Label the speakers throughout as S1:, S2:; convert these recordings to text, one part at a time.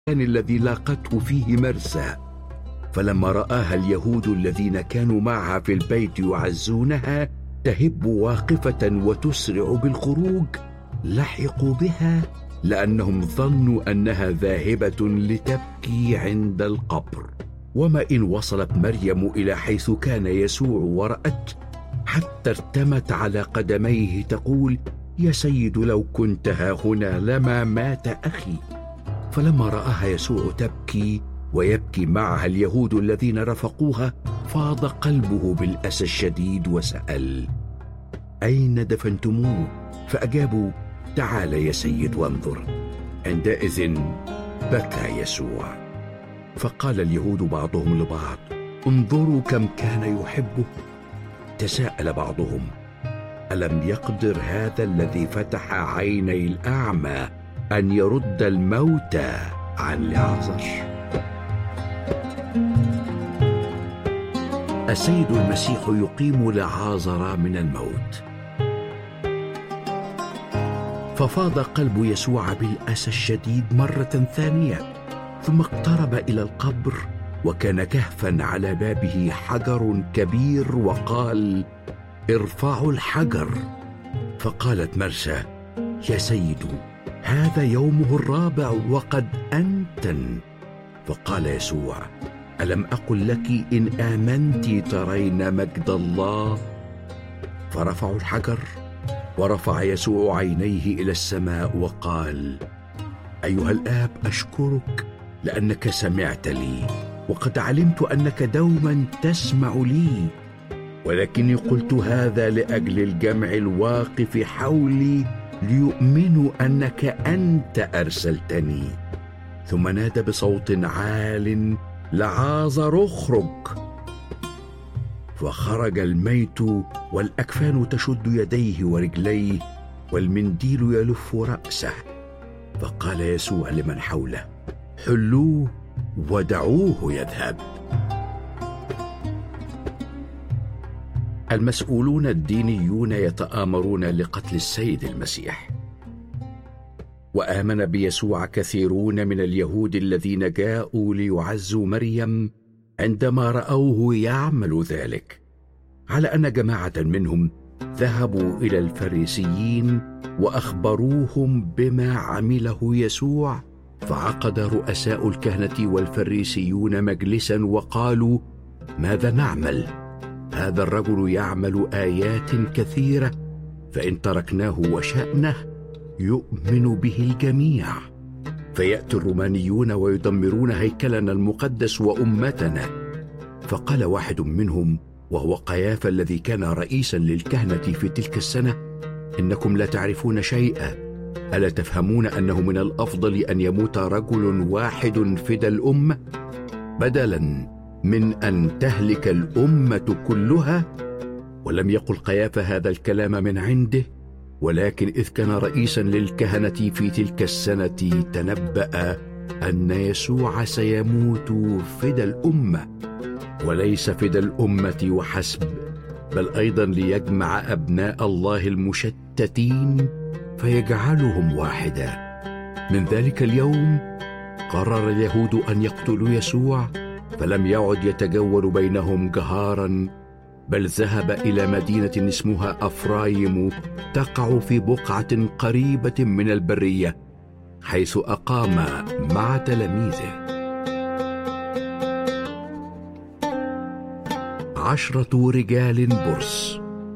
S1: الذي لاقته فيه مرسى. فلما رآها اليهود الذين كانوا معها في البيت يعزونها تهب واقفة وتسرع بالخروج، لحقوا بها لأنهم ظنوا أنها ذاهبة لتبكي عند القبر. وما إن وصلت مريم إلى حيث كان يسوع ورأت، حتى ارتمت على قدميه تقول: يا سيد، لو كنت ها هنا لما مات أخي. فلما رآها يسوع تبكي ويبكي معها اليهود الذين رافقوها، فاض قلبه بالأسى الشديد وسأل: أين دفنتموه؟ فأجابوا: تعال يا سيد وانظر. عندئذ بكى يسوع. فقال اليهود بعضهم لبعض: انظروا كم كان يحبه. تساءل بعضهم: ألم يقدر هذا الذي فتح عيني الأعمى أن يرد الموتى عن لعازر؟ السيد المسيح يقيم لعازر من الموت. ففاض قلب يسوع بالأسى الشديد مرة ثانية، ثم اقترب إلى القبر، وكان كهفا على بابه حجر كبير، وقال: ارفعوا الحجر. فقالت مرسى: يا سيد، هذا يومه الرابع وقد أنتن. فقال يسوع: ألم أقل لك إن آمنت ترين مجد الله؟ فرفعوا الحجر. ورفع يسوع عينيه إلى السماء وقال: أيها الآب، أشكرك لأنك سمعت لي، وقد علمت أنك دوما تسمع لي، ولكني قلت هذا لأجل الجمع الواقف حولي ليؤمنوا أنك أنت أرسلتني. ثم نادى بصوت عال: لعازر اخرج. فخرج الميت، والأكفان تشد يديه ورجليه، والمنديل يلف رأسه. فقال يسوع لمن حوله: حلوه ودعوه يذهب. المسؤولون الدينيون يتآمرون لقتل السيد المسيح. وآمن بيسوع كثيرون من اليهود الذين جاءوا ليعزوا مريم عندما رأوه يعمل ذلك، على أن جماعة منهم ذهبوا إلى الفريسيين وأخبروهم بما عمله يسوع. فعقد رؤساء الكهنة والفريسيون مجلسا وقالوا: ماذا نعمل؟ هذا الرجل يعمل آيات كثيرة، فإن تركناه وشأنه يؤمن به الجميع. فيأتي الرومانيون ويدمرون هيكلنا المقدس وأمتنا. فقال واحد منهم، وهو قيافة الذي كان رئيسا للكهنة في تلك السنة: إنكم لا تعرفون شيئا. ألا تفهمون أنه من الأفضل أن يموت رجل واحد فدى الأمة بدلا من أن تهلك الأمة كلها؟ ولم يقل قيافة هذا الكلام من عنده، ولكن إذ كان رئيسا للكهنة في تلك السنة تنبأ أن يسوع سيموت فدى الأمة، وليس فدى الأمة وحسب، بل أيضا ليجمع أبناء الله المشتتين فيجعلهم واحدا. من ذلك اليوم قرر اليهود أن يقتلوا يسوع، فلم يعد يتجول بينهم جهارا، بل ذهب إلى مدينة اسمها أفرايم تقع في بقعة قريبة من البرية، حيث أقام مع تلاميذه. 10 رجال برص.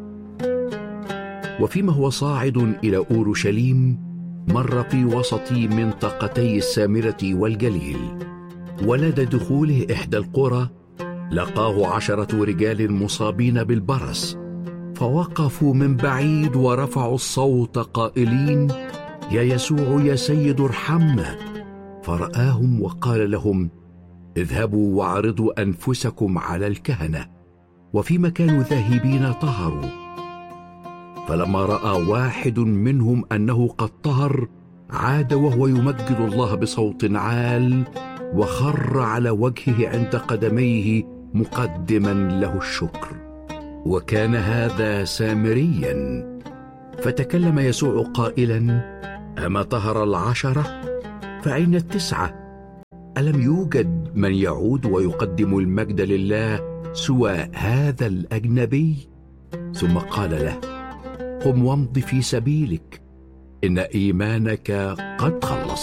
S1: وفيما هو صاعد إلى أورشليم مر في وسط منطقتي السامرة والجليل، ولدى دخوله إحدى القرى لقاه 10 رجال مصابين بالبرص، فوقفوا من بعيد ورفعوا الصوت قائلين: يا يسوع يا سيد ارحمنا. فرآهم وقال لهم: اذهبوا واعرضوا أنفسكم على الكهنة. وفيما كانوا ذاهبين طهروا. فلما رأى واحد منهم أنه قد طهر، عاد وهو يمجد الله بصوت عال، وخر على وجهه عند قدميه مقدما له الشكر. وكان هذا سامريا. فتكلم يسوع قائلا: أما طهر 10؟ فأين 9؟ ألم يوجد من يعود ويقدم المجد لله سوى هذا الأجنبي؟ ثم قال له: قم وامض في سبيلك، إن إيمانك قد خلصك.